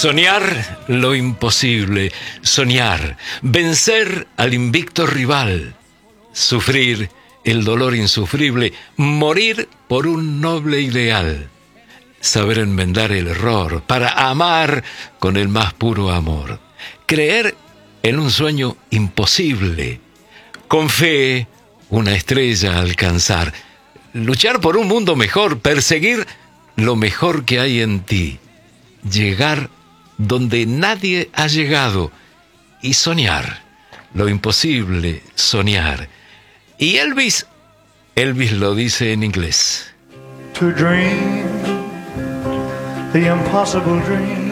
Soñar lo imposible, soñar, vencer al invicto rival, sufrir el dolor insufrible, morir por un noble ideal, saber enmendar el error para amar con el más puro amor, creer en un sueño imposible, con fe una estrella alcanzar, luchar por un mundo mejor, perseguir lo mejor que hay en ti, llegar donde nadie ha llegado y soñar lo imposible, soñar. Y Elvis lo dice en inglés. To dream the impossible dream.